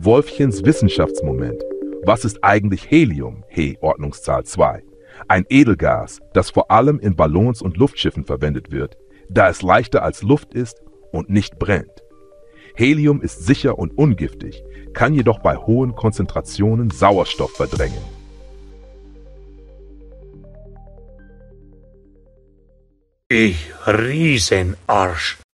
Wolfchens Wissenschaftsmoment. Was ist eigentlich Helium, He Ordnungszahl 2? Ein Edelgas, das vor allem in Ballons und Luftschiffen verwendet wird, da es leichter als Luft ist und nicht brennt. Helium ist sicher und ungiftig, kann jedoch bei hohen Konzentrationen Sauerstoff verdrängen. Ich Riesenarsch.